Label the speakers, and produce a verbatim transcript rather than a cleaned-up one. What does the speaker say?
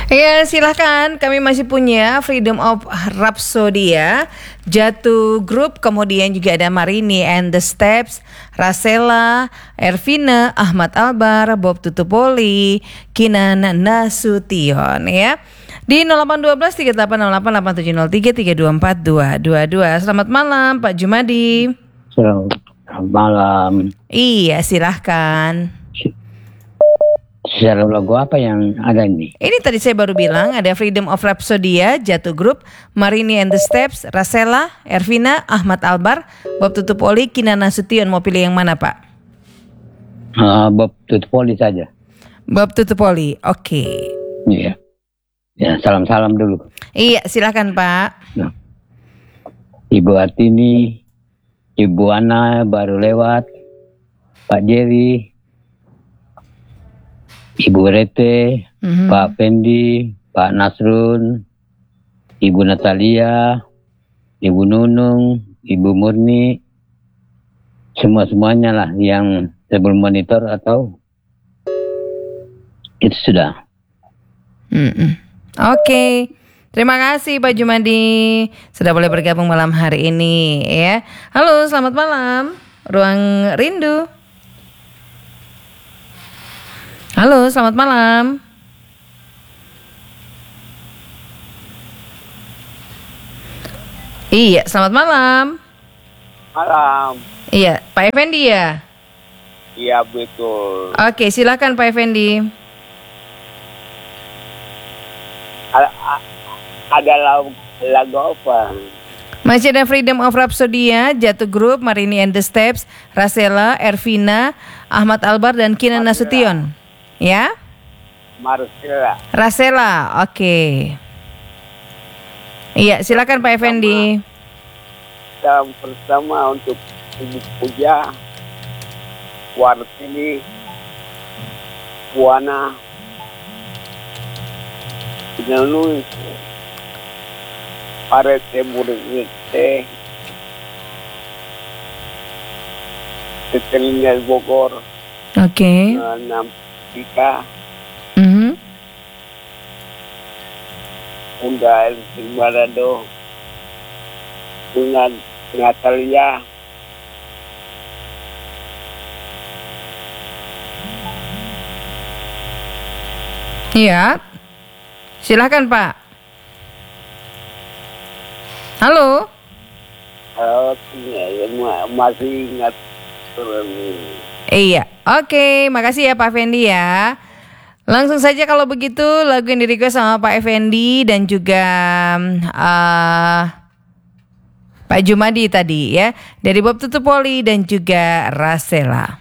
Speaker 1: Ya silahkan, kami masih punya Freedom of Rhapsody ya, Jatuh Group, kemudian juga ada Marini and the Steps, Rasela, Ervina, Ahmad Albar, Bob Tutupoli, Kinan Nasution ya. Di nol delapan satu dua tiga delapan nol delapan delapan tujuh nol tiga tiga dua empat dua dua dua. Selamat malam Pak Jumadi.
Speaker 2: Selamat malam.
Speaker 1: Iya silahkan.
Speaker 2: Secara lagu apa yang ada ini?
Speaker 1: Ini tadi saya baru bilang ada Freedom of Rhapsody, Jatuh Group, Marini and the Steps, Rasela, Ervina, Ahmad Albar, Bob Tutupoli, Kinan Nasution. Mau pilih yang mana Pak?
Speaker 2: Uh, Bob Tutupoli saja.
Speaker 1: Bob Tutupoli, oke. Okay.
Speaker 2: Iya. Ya, salam-salam dulu.
Speaker 1: Iya, silakan Pak.
Speaker 2: Nah. Ibu Artini, Ibu Ana baru lewat, Pak Jerry, Ibu Rete, mm-hmm. Pak Fendi, Pak Nasrun, Ibu Natalia, Ibu Nunung, Ibu Murni, semua-semuanya lah yang sebelum monitor atau itu sudah.
Speaker 1: Mm-mm. Oke, okay. Terima kasih Pak Jumadi sudah boleh bergabung malam hari ini ya. Halo, selamat malam, Ruang Rindu. Halo, selamat malam. Iya, selamat malam.
Speaker 3: Malam.
Speaker 1: Iya, Pak Effendi ya?
Speaker 3: Iya, betul.
Speaker 1: Oke, silakan Pak Effendi.
Speaker 3: Ada, ada lagu, lagu apa?
Speaker 1: Masih ada Freedom of Rhapsody, Jatuh Group, Marini and the Steps, Rasela, Ervina, Ahmad Albar dan Kinan Nasution. Ya?
Speaker 3: Marcela.
Speaker 1: Rasela, oke. Okay. Iya, silakan Pak Effendi.
Speaker 3: Salam pertama untuk Ibu Puja, Wartini, Buana, Pinalui, Parete Murite, Tetelinga Bogor.
Speaker 1: Oke. Okay.
Speaker 3: Ika,
Speaker 1: mm-hmm.
Speaker 3: Unda El Silmarado, dengan Natalia,
Speaker 1: iya, silakan Pak. Halo.
Speaker 3: Halo, masih ingat.
Speaker 1: Iya, oke, okay, makasih ya Pak Effendi ya. Langsung saja kalau begitu lagu yang di-request sama Pak Effendi dan juga uh, Pak Jumadi tadi ya, dari Bob Tutupoli dan juga Rasela.